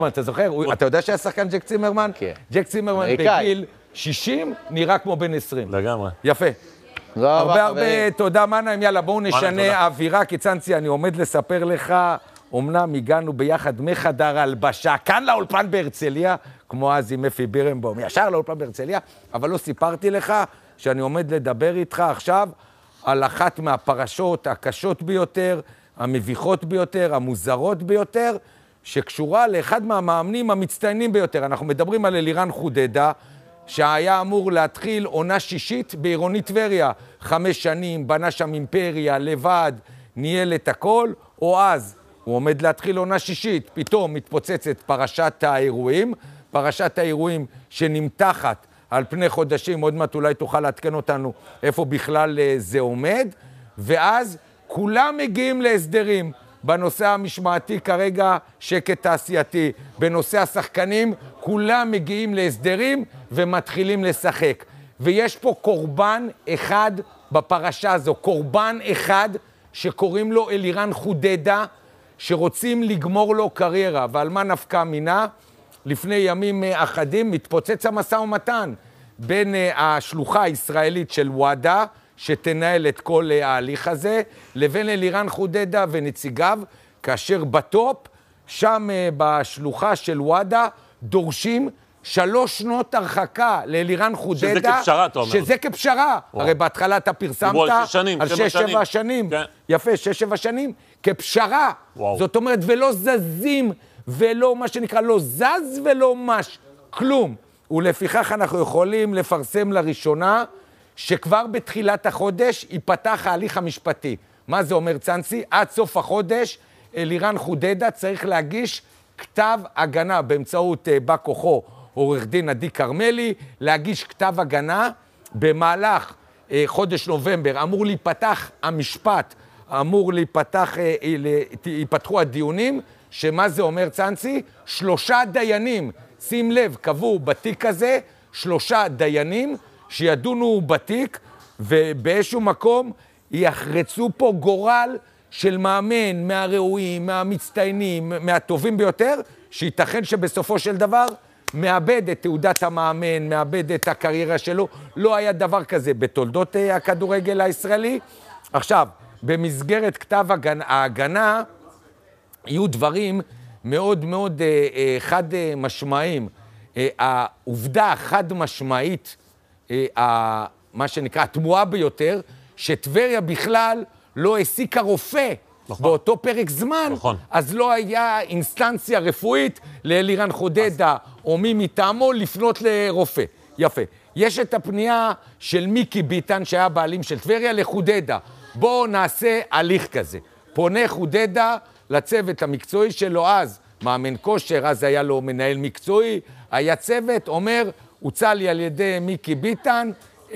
אתה זוכר? אתה יודע שהיה שחקן ג'ק צימרמן? כן. ג'ק צימרמן בגיל 60 נראה כמו בן 20. לגמרי. יפה. הרבה תודה מנהיים, יאללה בואו נשנה האווירה, כי צאנצי אני עומד לספר לך, אמנם הגענו ביחד מחדר הלבשה, כאן לאולפן בהרצליה, כמו אז עם אפי בירנבום, ישר לאולפן בהרצליה, אבל לא סיפרתי לך שאני עומד לדבר איתך עכשיו על אחת מהפרשות הקשות ביותר, המביכות ביותר, המוזרות ביותר, שקשורה לאחד מהמאמנים המצטיינים ביותר. אנחנו מדברים על אלירן חודדה, שהיה אמור להתחיל עונה שישית בעירונית טבריה. 5 שנים, בנה שם אימפריה, לבד, ניהל את הכל, או אז הוא עומד להתחיל עונה שישית, פתאום מתפוצצת פרשת האירועים, פרשת האירועים שנמתחת על פני חודשים, עוד מעט אולי תוכל להתקן אותנו איפה בכלל זה עומד, ואז כולם מגיעים להסדרים. בנושא המשמעתי כרגע שקט תעשייתי, בנושא השחקנים כולם מגיעים להסדרים ומתחילים לשחק. ויש פה קורבן אחד בפרשה הזו, קורבן אחד שקוראים לו אלירן חודדה, שרוצים לגמור לו קריירה. ועל מה נפקא מינה? לפני ימים אחדים מתפוצץ המשא ומתן בין השלוחה הישראלית של וואדה, שתנהל את כל ההליך הזה, לבין אלירן חודדה ונציגיו, כאשר בטופ, שם בשלוחה של וואדה, דורשים 3 שנות הרחקה לאלירן חודדה. שזה כפשרה, אתה אומר. שזה כפשרה. הרי בהתחלה אתה פרסמת על 6-7 שנים. כן. יפה, 6-7 שנים, כפשרה. זאת אומרת, ולא זזים, ולא מה שנקרא, לא זז ולא מש, כלום. ולפיכך אנחנו יכולים לפרסם לראשונה, שכבר בתחילת החודש ייפתח ההליך המשפטי. מה זה אומר צאנצי? עד סוף החודש אלירן חודדה צריך להגיש כתב הגנה באמצעות בא כוחו עורך דין עדי כרמלי, להגיש כתב הגנה במהלך חודש נובמבר. אמור להיפתח המשפט, אמור להיפתח, ייפתחו הדיונים, שמה זה אומר צאנצי? 3 דיינים, שים לב, קבעו בתיק הזה 3 דיינים, שידונו בתיק, ובאיזשהו מקום יחרצו פה גורל של מאמן, מהראויים, מהמצטיינים, מהטובים ביותר, שייתכן שבסופו של דבר מאבד את תעודת המאמן, מאבד את הקריירה שלו. לא היה דבר כזה בתולדות הכדורגל הישראלי. עכשיו, במסגרת כתב ההגנה, יהיו דברים מאוד מאוד חד משמעיים. העובדה חד משמעית, מה שנקרא, התמוהה ביותר, שטבריה בכלל לא העסיקה רופא באותו פרק זמן, אז לא היה אינסטנציה רפואית לאלירן חודדה או מי מטעמו לפנות לרופא. יפה. יש את הפנייה של מיקי ביטן, שהיה בעלים של טבריה, לחודדה. בואו נעשה הליך כזה. פונה חודדה לצוות המקצועי שלו אז, מאמן כושר, אז היה לו מנהל מקצועי, היה צוות, אומר, הוצע לי על ידי מיקי ביטן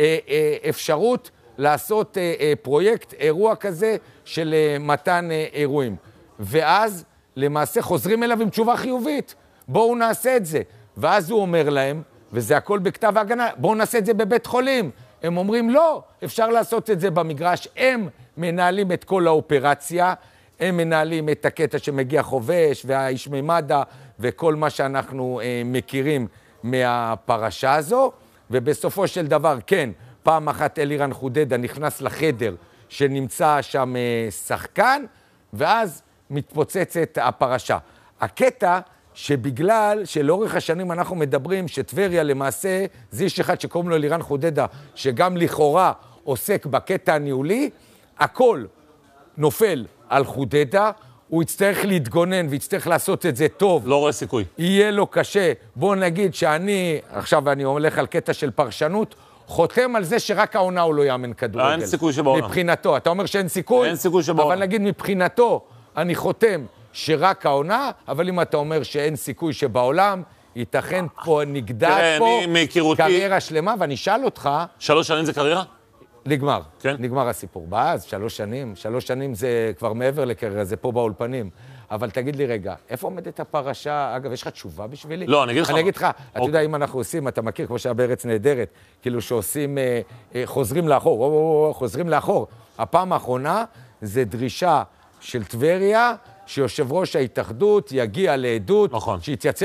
אפשרות לעשות פרויקט, אירוע כזה של מתן אירועים. ואז למעשה חוזרים אליו עם תשובה חיובית, בואו נעשה את זה. ואז הוא אומר להם, וזה הכל בכתב ההגנה, בואו נעשה את זה בבית חולים. הם אומרים לא, אפשר לעשות את זה במגרש. הם מנהלים את כל האופרציה, הם מנהלים את הקטע שמגיע חובש והאיש ממד"א וכל מה שאנחנו מכירים מהפרשה הזו, ובסופו של דבר, כן, פעם אחת אלירן חודדה נכנס לחדר שנמצא שם שחקן, ואז מתפוצצת הפרשה. הקטע שבגלל שלאורך השנים אנחנו מדברים שטבריה למעשה, זה איש אחד שקוראים לו אלירן חודדה, שגם לכאורה עוסק בקטע הניהולי, הכל נופל על חודדה, הוא יצטרך להתגונן ויצטרך לעשות את זה טוב. לא רואה סיכוי. יהיה לו קשה. בוא נגיד שאני, עכשיו אני הולך על קטע של פרשנות, חותם על זה שרק העונה הוא לא יאמן כדורגל. אין סיכוי שבעולם. מבחינתו. אתה אומר שאין סיכוי? אין סיכוי שבעולם. אבל נגיד מבחינתו, אני חותם שרק העונה, אבל אם אתה אומר שאין סיכוי שבעולם, ייתכן פה, נגדעת פה קריירה שלמה, ואני אשאל אותך... 3 שנים זה קריירה? נגמר, כן? נגמר הסיפור. ואז 3 שנים, 3 שנים זה כבר מעבר לקריירה, זה פה באולפנים. אבל תגיד לי רגע, איפה עומדת הפרשה? אגב, יש לך תשובה בשבילי? לא, אני אגיד לך. אני אגיד לך, אתה יודע, אם אנחנו עושים, אתה מכיר כמו שהיה בארץ נהדרת, כאילו שעושים, חוזרים לאחור, חוזרים לאחור. הפעם האחרונה זה דרישה של טבריה שיושב ראש ההתאחדות יגיע לעדות, נכון. שיתייצב